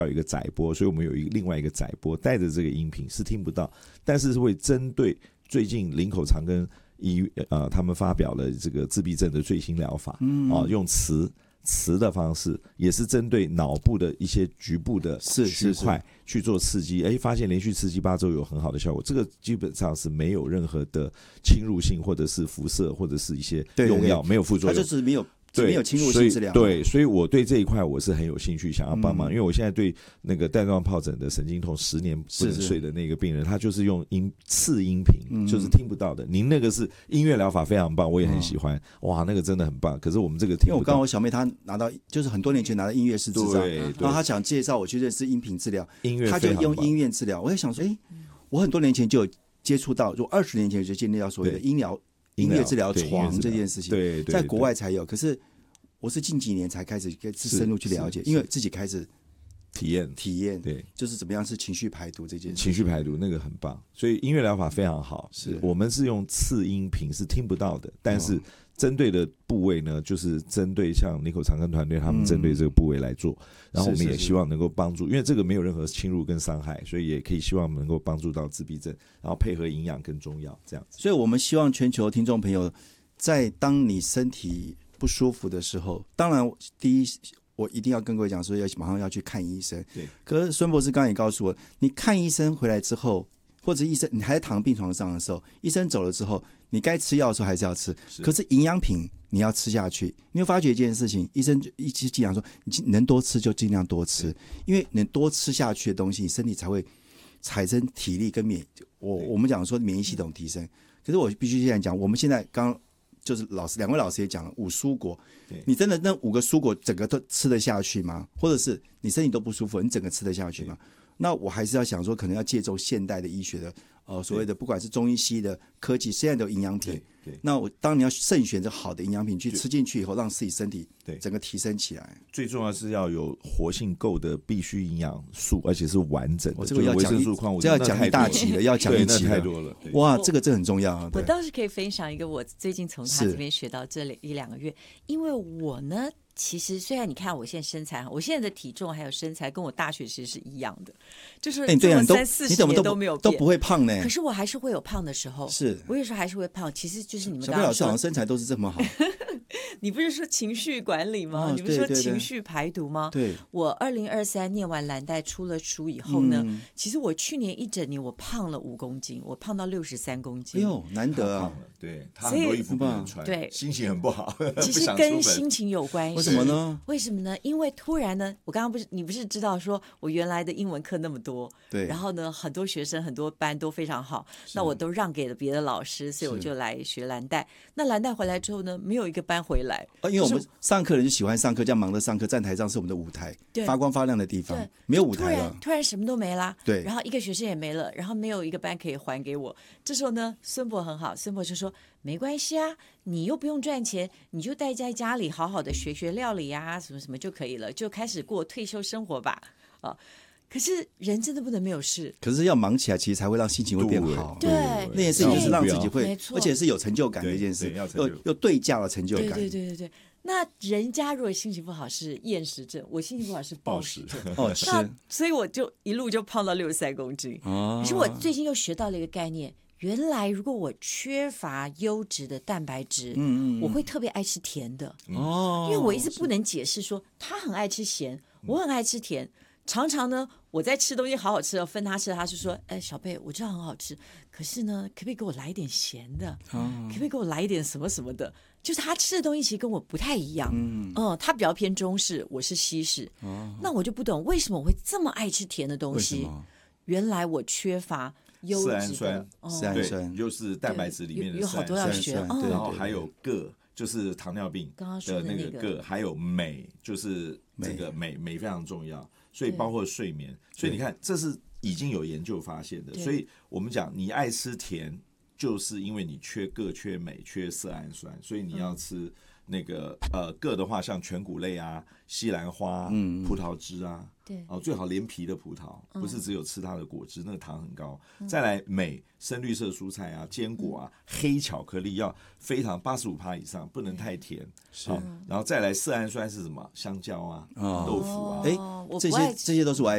有一个载波，所以我们有另外一个载波带着这个音频是听不到，但是会针对最近林口长庚他们发表了这个自闭症的最新疗法，用词的方式，也是针对脑部的一些局部的区块去做刺激，发现连续刺激8周有很好的效果。这个基本上是没有任何的侵入性，或者是辐射，或者是一些用药，没有副作用， 它就是没有侵入性治疗。 对，所以我对这一块我是很有兴趣，想要帮忙，因为我现在对那个带状疱疹的神经痛10年不能睡的那个病人，他就是用次音频，就是听不到的。您那个是音乐疗法非常棒，我也很喜欢，哇，那个真的很棒。可是我们这个听不到， 因为我刚刚我小妹她拿到，就是很多年前拿到音乐师执照，然后她想介绍我去认识音频治疗，她就用音乐治疗。我也想说，我很多年前就有接触到，就20年前就接触到所谓的音乐治疗床这件事情， 对， 在国外才有，可是我是近几年才开始深入去了解，因为自己开始体验， 对， 就是怎么样是情绪排毒这件事。 情绪排毒那个很棒，所以音乐疗法非常好。是我们是用次音频是听不到的，但是针对的部位呢，就是针对像林口长庚团队他们针对这个部位来做，然后我们也希望能够帮助，因为这个没有任何侵入跟伤害，所以也可以希望能够帮助到自闭症，然后配合营养跟中药这样子。 所以我们希望全球听众朋友，在当你身体不舒服的时候，当然第一我一定要跟各位讲说，马上要去看医生。 对。 可是孙博士刚刚也告诉我，你看医生回来之后，或者医生你还在躺病床上的时候，医生走了之后，你该吃药的时候还是要吃。可是营养品你要吃下去，你会发觉一件事情，医生就一直讲说，你能多吃就尽量多吃，因为能多吃下去的东西，你身体才会产生体力跟我们讲说免疫系统提升。可是我必须现在讲，我们现在就是两位老师也讲了5蔬果，你真的那5个蔬果整个都吃得下去吗？或者是你身体都不舒服，你整个吃得下去吗？那我还是要想说，可能要借助现代的医学的所谓的不管是中医西医的科技，现在都有营养品。那当你要慎选这好的营养品去吃进去以后，让自己身体整个提升起来。最重要是要有活性够的必需营养素，而且是完整的。 这个要讲维生素、矿物质， 这要讲一大集了，要讲一集了， 太多了。 哇，这很重要。 我倒是可以分享一个我最近从他这边学到这1-2个月，因为我呢。其实虽然你看我现在身材，我现在的体重还有身材跟我大学其实是一样的，就是做了30-40年都没有变， 都不会胖呢。 可是我还是会有胖的时候，我有时候还是会胖。其实就是你们刚刚小贝老师好像身材都是这么好。 你不是说情绪管理吗？你不是说情绪排毒吗？ 对。 我2023念完蓝带出了书以后呢，其实我去年1整年我胖了5公斤，我胖到63公斤。 哎呦，难得啊！ 对，他很多衣服不能穿，对，心情很不好。 其实跟心情有关系。 为什么呢？ 为什么呢？因为突然呢，我刚刚你不是知道说我原来的英文课那么多， 对， 然后呢，很多学生很多班都非常好，那我都让给了别的老师，所以我就来学蓝带。那蓝带回来之后呢，没有一个班回来， 因为我们上课人就喜欢上课，这样忙着上课，站台上是我们的舞台，发光发亮的地方，没有舞台了， 突然什么都没啦， 对， 然后一个学生也没了，然后没有一个班可以还给我。这时候呢，孙博很好，孙博就说没关系啊，你又不用赚钱，你就待在家里好好的学料理啊，什么什么就可以了，就开始过退休生活吧。可是人真的不能没有事， 可是要忙起来，其实才会让心情会变好。 对， 那件事情就是让自己会， 而且是有成就感的一件事，有对价的成就感。 对。那人家如果心情不好是厌食症，我心情不好是暴食症。 是。 所以我就一路就胖到63公斤。可是我最近又学到了一个概念。原来如果我缺乏优质的蛋白质，我会特别爱吃甜的。因为我一直不能解释说他很爱吃咸，我很爱吃甜。常常呢，我在吃东西好好吃，分他吃，他是说，小贝，我知道很好吃，可是呢，可不可以给我来一点咸的？可不可以给我来一点什么什么的？就是他吃的东西其实跟我不太一样。他比较偏中式，我是西式。那我就不懂为什么我会这么爱吃甜的东西。原来我缺乏优质的色氨酸， 就是蛋白质里面的有好多要学， 然后还有铬，就是糖尿病的那个铬，还有镁，就是这个镁非常重要，所以包括睡眠。所以你看，这是已经有研究发现的。所以我们讲，你爱吃甜，就是因为你缺铬、缺镁、缺色氨酸，所以你要吃那个铬的话，像全谷类啊、西兰花、葡萄汁啊。最好连皮的葡萄，不是只有吃它的果汁，那个糖很高。再来镁，深绿色蔬菜啊、坚果啊、黑巧克力要非常85%以上，不能太甜。然后再来色氨酸是什么？香蕉啊、豆腐啊， 这些都是我爱